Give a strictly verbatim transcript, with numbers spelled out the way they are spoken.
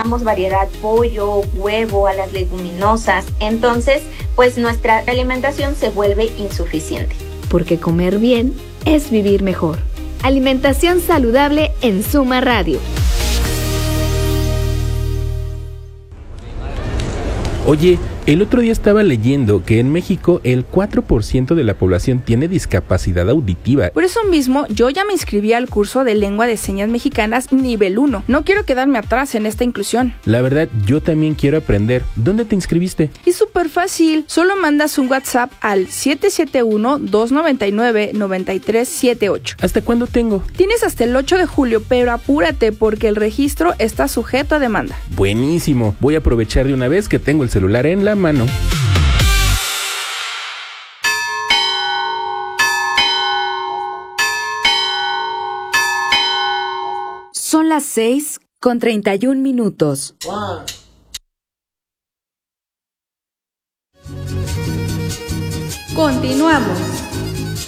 damos variedad pollo, huevo, a las leguminosas, entonces pues nuestra alimentación se vuelve insuficiente. Porque comer bien es vivir mejor. Alimentación saludable en Suma Radio. Oye, el otro día estaba leyendo que en México el cuatro por ciento de la población tiene discapacidad auditiva. Por eso mismo, yo ya me inscribí al curso de Lengua de Señas Mexicanas nivel uno. No quiero quedarme atrás en esta inclusión. La verdad, yo también quiero aprender. ¿Dónde te inscribiste? Es súper fácil. Solo mandas un WhatsApp al siete siete uno, dos nueve nueve, nueve tres siete ocho. ¿Hasta cuándo tengo? Tienes hasta el ocho de julio, pero apúrate porque el registro está sujeto a demanda. Buenísimo. Voy a aprovechar de una vez que tengo el celular en la mano. Son las seis con treinta y un minutos. Wow. Continuamos.